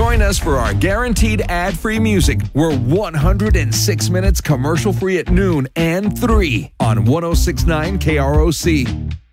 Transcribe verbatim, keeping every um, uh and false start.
Join us for our guaranteed ad-free music. We're one hundred six minutes commercial-free at noon and three on one oh six point nine K R O C.